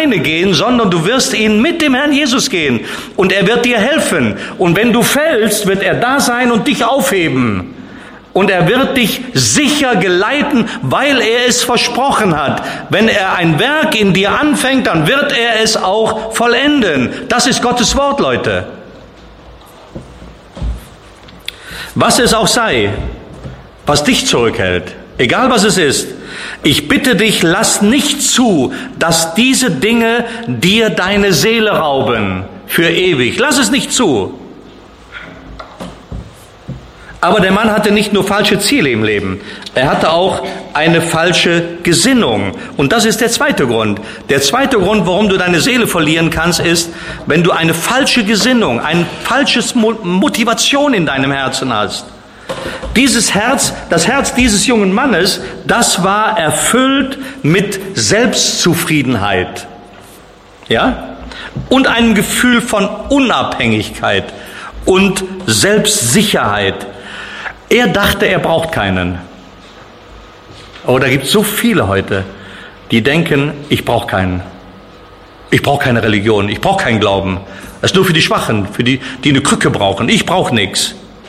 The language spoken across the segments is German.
alleine gehen, sondern du wirst ihn mit dem Herrn Jesus gehen. Und er wird dir helfen. Und wenn du fällst, wird er da sein und dich aufheben. Und er wird dich sicher geleiten, weil er es versprochen hat. Wenn er ein Werk in dir anfängt, dann wird er es auch vollenden. Das ist Gottes Wort, Leute. Was es auch sei, was dich zurückhält, egal was es ist, ich bitte dich, lass nicht zu, dass diese Dinge dir deine Seele rauben für ewig. Lass es nicht zu. Aber der Mann hatte nicht nur falsche Ziele im Leben, er hatte auch eine falsche Gesinnung. Und das ist der zweite Grund. Der zweite Grund, warum du deine Seele verlieren kannst, ist, wenn du eine falsche Gesinnung, ein falsches Motivation in deinem Herzen hast. Dieses Herz, das Herz dieses jungen Mannes, das war erfüllt mit Selbstzufriedenheit. Ja? Und einem Gefühl von Unabhängigkeit und Selbstsicherheit. Er dachte, er braucht keinen. Aber da gibt es so viele heute, die denken, ich brauche keinen. Ich brauche keine Religion, ich brauche keinen Glauben. Das ist nur für die Schwachen, für die, die eine Krücke brauchen. Ich brauche nichts.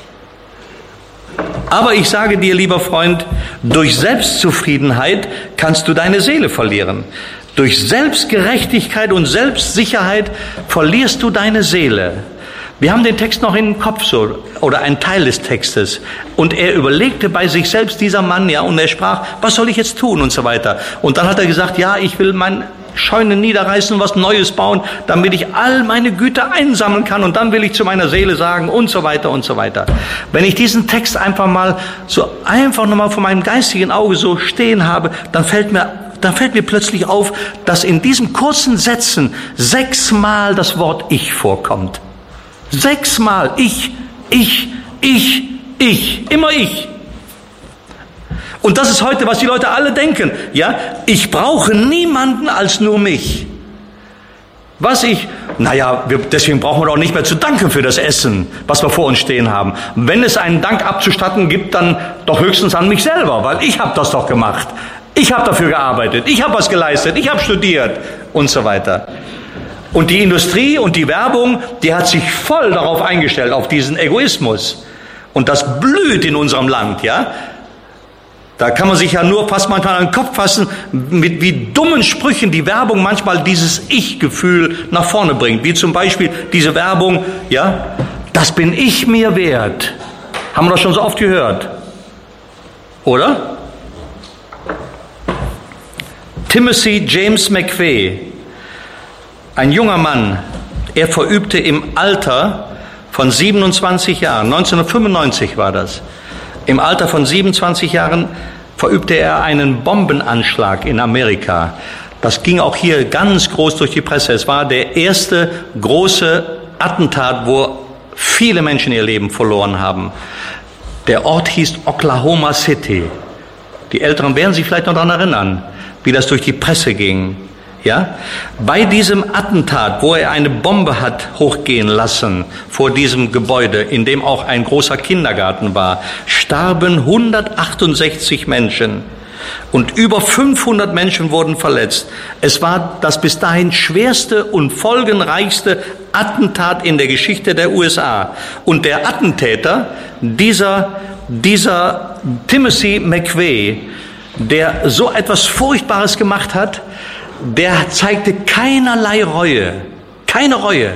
Aber ich sage dir, lieber Freund, durch Selbstzufriedenheit kannst du deine Seele verlieren. Durch Selbstgerechtigkeit und Selbstsicherheit verlierst du deine Seele. Wir haben den Text noch im Kopf so, oder einen Teil des Textes. Und er überlegte bei sich selbst, dieser Mann, ja, und er sprach, was soll ich jetzt tun und so weiter. Und dann hat er gesagt, ja, ich will meine Scheunen niederreißen und was Neues bauen, damit ich all meine Güter einsammeln kann. Und dann will ich zu meiner Seele sagen und so weiter und so weiter. Wenn ich diesen Text einfach nochmal vor meinem geistigen Auge so stehen habe, dann fällt mir plötzlich auf, dass in diesen kurzen Sätzen 6-mal das Wort Ich vorkommt. 6-mal ich, immer ich. Und das ist heute, was die Leute alle denken. Ja, ich brauche niemanden als nur mich. Deswegen brauchen wir doch nicht mehr zu danken für das Essen, was wir vor uns stehen haben. Wenn es einen Dank abzustatten gibt, dann doch höchstens an mich selber, weil ich habe das doch gemacht. Ich habe dafür gearbeitet, ich habe was geleistet, ich habe studiert und so weiter. Und die Industrie und die Werbung, die hat sich voll darauf eingestellt, auf diesen Egoismus. Und das blüht in unserem Land, ja. Da kann man sich ja nur fast manchmal an den Kopf fassen, mit wie dummen Sprüchen die Werbung manchmal dieses Ich-Gefühl nach vorne bringt. Wie zum Beispiel diese Werbung, ja, das bin ich mir wert. Haben wir doch schon so oft gehört. Oder? Timothy James McVeigh, ein junger Mann, er verübte im Alter von 27 Jahren, 1995 war das, im Alter von 27 Jahren verübte er einen Bombenanschlag in Amerika. Das ging auch hier ganz groß durch die Presse. Es war der erste große Attentat, wo viele Menschen ihr Leben verloren haben. Der Ort hieß Oklahoma City. Die Älteren werden sich vielleicht noch daran erinnern, wie das durch die Presse ging. Ja? Bei diesem Attentat, wo er eine Bombe hat hochgehen lassen vor diesem Gebäude, in dem auch ein großer Kindergarten war, starben 168 Menschen und über 500 Menschen wurden verletzt. Es war das bis dahin schwerste und folgenreichste Attentat in der Geschichte der USA. Und der Attentäter, dieser Timothy McVeigh, der so etwas Furchtbares gemacht hat, der zeigte keinerlei Reue, keine Reue.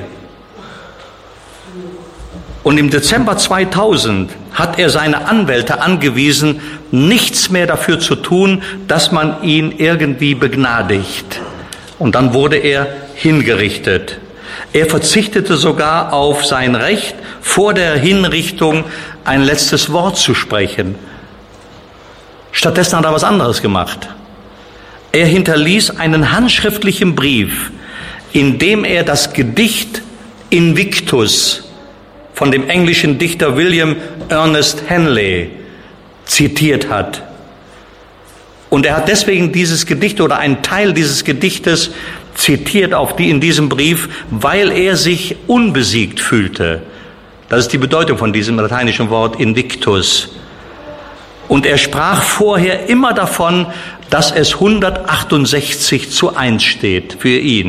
Und im Dezember 2000 hat er seine Anwälte angewiesen, nichts mehr dafür zu tun, dass man ihn irgendwie begnadigt. Und dann wurde er hingerichtet. Er verzichtete sogar auf sein Recht, vor der Hinrichtung ein letztes Wort zu sprechen. Stattdessen hat er was anderes gemacht. Er hinterließ einen handschriftlichen Brief, in dem er das Gedicht Invictus von dem englischen Dichter William Ernest Henley zitiert hat. Und er hat deswegen dieses Gedicht oder einen Teil dieses Gedichtes zitiert in diesem Brief, weil er sich unbesiegt fühlte. Das ist die Bedeutung von diesem lateinischen Wort Invictus. Und er sprach vorher immer davon, dass es 168:1 steht für ihn.